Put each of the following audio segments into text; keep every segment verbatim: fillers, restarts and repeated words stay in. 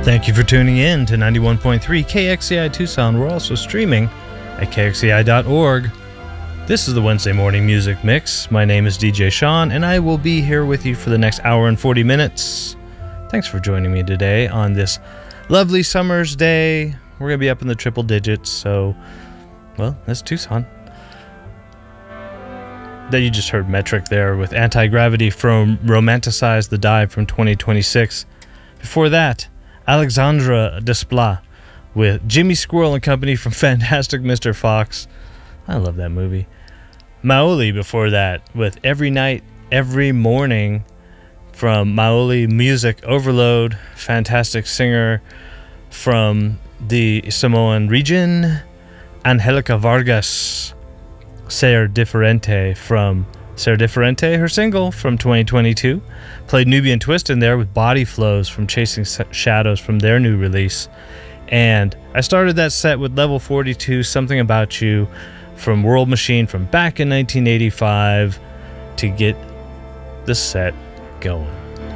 Thank you for tuning in to ninety-one point three K X C I Tucson. We're also streaming at K X C I dot org. This is the Wednesday Morning Music Mix. My name is D J Sean, and I will be here with you for the next hour and forty minutes. Thanks for joining me today on this lovely summer's day. We're going to be up in the triple digits, so, well, that's Tucson. That you just heard Metric there with Anti-Gravity from Romanticize the Dive from twenty twenty-six. Before that, Alexandra Desplat with Jimmy Squirrel and Company from Fantastic Mister Fox. I love that movie. Maoli before that with Every Night, Every Morning from Maoli Music Overload. Fantastic singer from the Samoan region. Angelica Vargas, Ser Diferente from Ser Diferente, her single from twenty twenty-two. Played Nubian Twist in there with Body Flows from Chasing Shadows from their new release. And I started that set with Level forty-two, Something About You from World Machine from back in nineteen eighty-five to get the set going.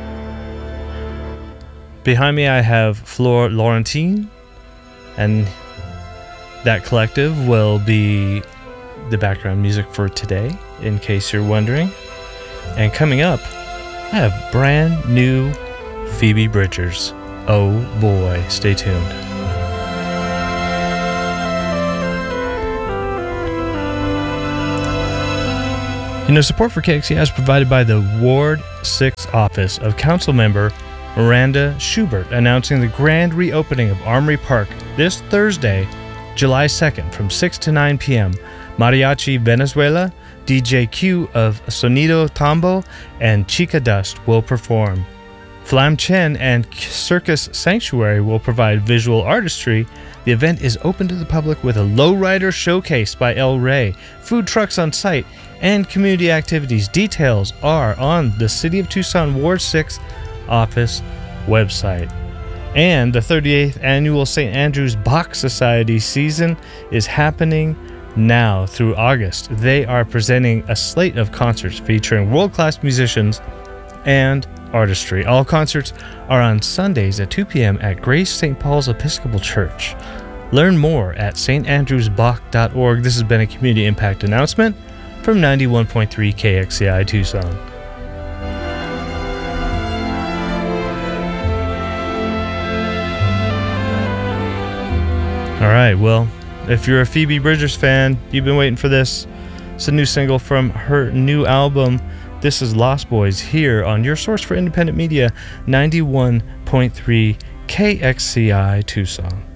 Behind me I have Flor Laurentine, and that collective will be the background music for today, in case you're wondering. And coming up, I have brand new Phoebe Bridgers. Oh boy, stay tuned. You know, support for K X C I is provided by the Ward six office of Council Member Miranda Schubert, announcing the grand reopening of Armory Park this Thursday, July second, from six to nine p.m. Mariachi Venezuela, D J Q of Sonido Tambo, and Chica Dust will perform. Flam Chen and Circus Sanctuary will provide visual artistry. The event is open to the public with a lowrider showcase by El Rey, food trucks on site, and community activities. Details are on the City of Tucson Ward six office website. And the thirty-eighth annual Saint Andrew's Bach Society season is happening now through August. They are presenting a slate of concerts featuring world-class musicians and artistry. All concerts are on Sundays at two p.m. at Grace Saint Paul's Episcopal Church. Learn more at s t andrews bach dot org. This has been a community impact announcement from ninety-one point three K X C I Tucson. All right, well, if you're a Phoebe Bridgers fan, you've been waiting for this. It's a new single from her new album. This is Lost Boys here on your source for independent media, ninety-one point three K X C I Tucson.